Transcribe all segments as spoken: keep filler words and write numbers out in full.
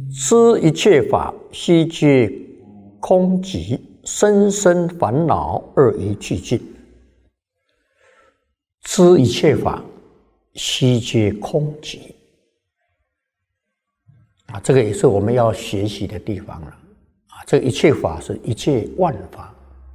知一切法悉皆空寂，生生烦恼二于俱尽。知一切法悉皆空寂啊，这个也是我们要学习的地方了啊。这个一切法是一切万法，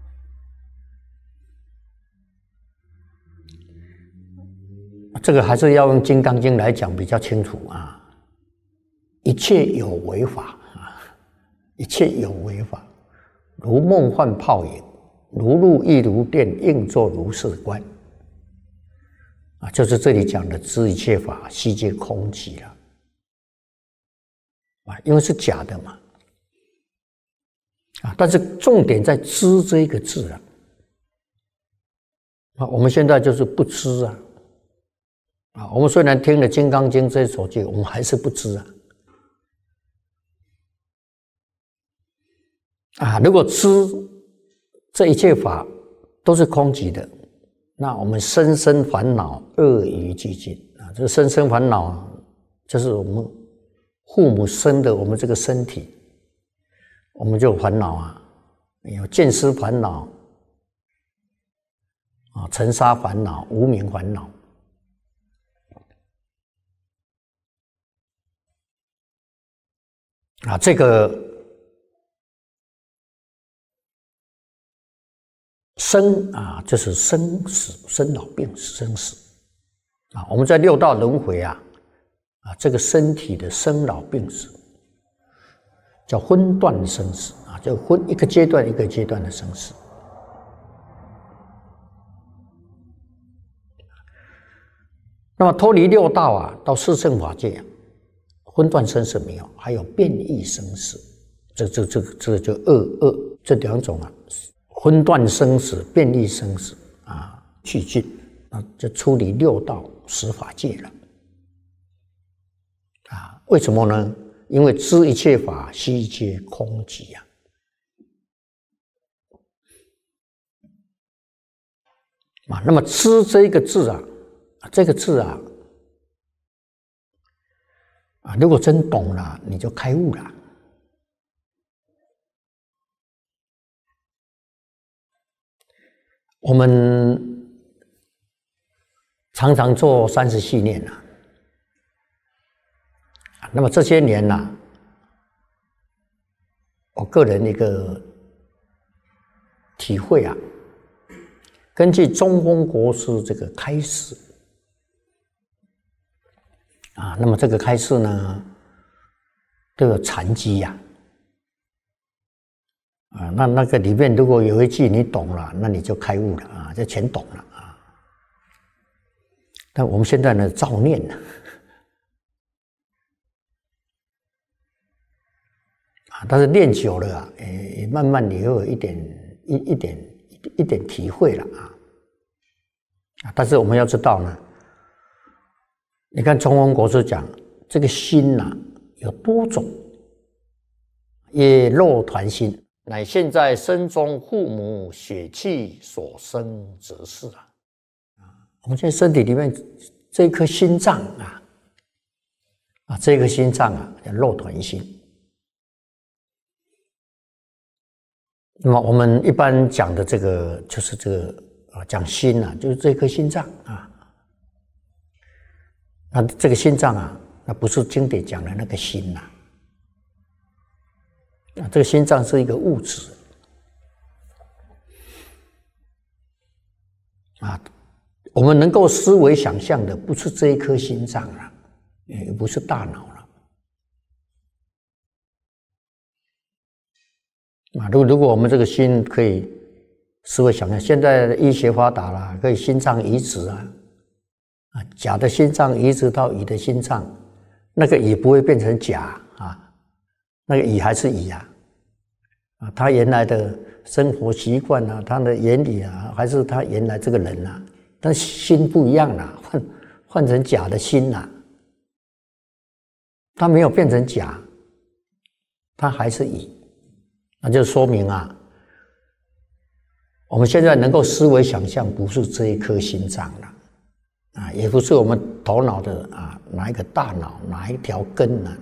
这个还是要用《金刚经》来讲比较清楚啊。一切有为法啊，一切有为法，如梦幻泡影，如露亦如电，应作如是观啊，就是这里讲的知一切法悉皆空寂了啊，因为是假的嘛啊，但是重点在知这一个字啊，啊，我们现在就是不知啊，啊，我们虽然听了《金刚经》这一首经，我们还是不知啊。啊，如果知这一切法都是空寂的，那我们生生烦恼二于俱尽啊！这生生烦恼就是我们父母生的我们这个身体，我们就有烦恼啊，有见思烦恼啊，尘沙烦恼、无明烦恼啊，这个。生啊，就是生死、生老病死、生死啊。我们在六道轮回啊，啊，这个身体的生老病死叫分段生死啊，就分一个阶段一个阶段的生死。那么脱离六道啊，到四圣法界啊，分段生死没有，还有变异生死，这这这这就二二这两种啊。分段生死、变异生死啊，俱尽啊，就出离六道十法界了啊？为什么呢？因为知一切法悉皆空寂啊！啊，那么知这一个字啊，这个字啊，啊，如果真懂了，你就开悟了。我们常常做三十系念啊，那么这些年呐、啊，我个人一个体会啊，根据中峰国师这个开示啊，那么这个开示呢都有禅机呀。啊，那那个里面如果有一句你懂了，那你就开悟了啊，就全懂了啊。但我们现在呢，照念了啊，但是练久了啊，诶，慢慢你会有一点一一点一点体会了啊。啊，但是我们要知道呢，你看中峰国师讲这个心呐、啊、有多种，也肉团心。乃现在身中父母血气所生则是啊，我们现在身体里面这颗心脏啊，啊，这颗心脏啊叫肉团心。那么我们一般讲的这个就是这个啊，讲心啊，就是这颗心脏啊。那这个心脏啊，那不是经典讲的那个心呐、啊。啊，这个心脏是一个物质啊，我们能够思维想象的不是这一颗心脏了，也不是大脑了啊。如果如果我们这个心可以思维想象，现在医学发达了，可以心脏移植啊，啊，假的心脏移植到乙的心脏，那个乙不会变成假啊，那个乙还是乙啊。啊，他原来的生活习惯啊，他的言语啊，还是他原来这个人啊，但心不一样了，换换成假的心了，他没有变成假，他还是乙，那就说明啊，我们现在能够思维想象，不是这一颗心脏了，啊，也不是我们头脑的啊哪一个大脑哪一条根啊